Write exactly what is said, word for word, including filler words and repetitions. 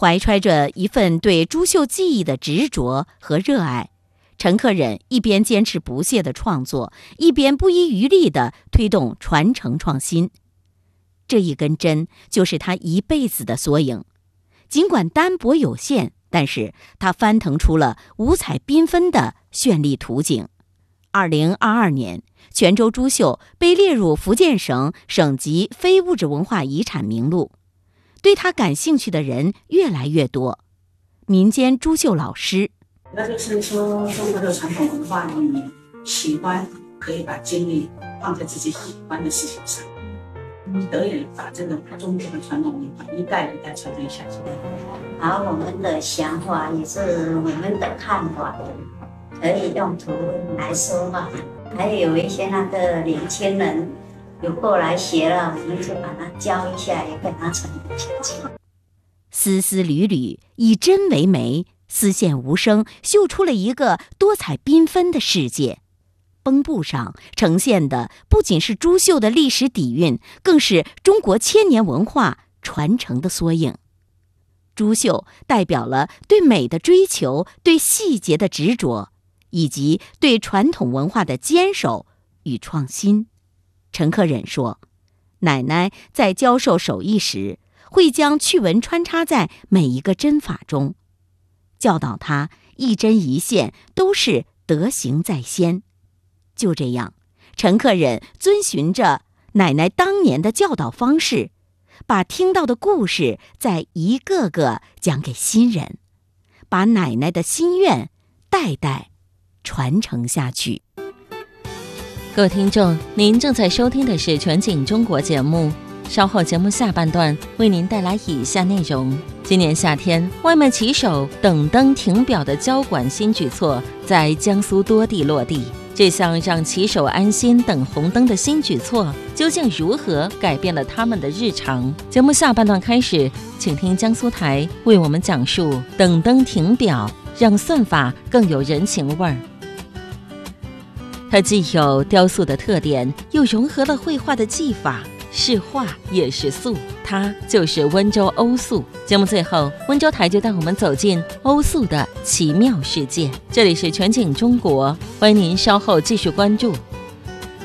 怀揣着一份对朱绣技艺的执着和热爱，陈克忍一边坚持不懈地创作，一边不遗余力地推动传承创新。这一根针就是他一辈子的缩影。尽管单薄有限，但是他翻腾出了五彩缤纷的绚丽图景。二零二二年，泉州朱绣被列入福建省省级非物质文化遗产名录。对他感兴趣的人越来越多。民间朱绣老师， 那就是说中国的传统文化，你喜欢可以把精力放在自己喜欢的事情上，你得以把这个中国的传统文化一代一代传承下去。 而我们的想法也是我们的看法，可以用图文来说话。还有一些那个年轻人有过来学了，我们就把它教一下，也给他传承下去。 丝丝缕缕以针为媒，丝线无声，绣出了一个多彩缤纷的世界。绷布上呈现的不仅是朱绣的历史底蕴，更是中国千年文化传承的缩影。朱绣代表了对美的追求，对细节的执着，以及对传统文化的坚守与创新。陈克忍说，奶奶在教授手艺时，会将趣闻穿插在每一个针法中，教导他一针一线都是德行在先。就这样，陈克忍遵循着奶奶当年的教导方式，把听到的故事再一个个讲给新人，把奶奶的心愿代代传承下去。 各位听众，您正在收听的是全景中国节目，稍后节目下半段为您带来以下内容。今年夏天，外卖骑手等灯停表的交管新举措在江苏多地落地。这项让骑手安心等红灯的新举措，究竟如何改变了他们的日常？节目下半段开始，请听江苏台为我们讲述等灯停表，让算法更有人情味儿。它既有雕塑的特点，又融合了绘画的技法，是画也是塑，它就是温州欧塑。节目最后，温州台就带我们走进欧塑的奇妙世界。这里是全景中国，欢迎您稍后继续关注。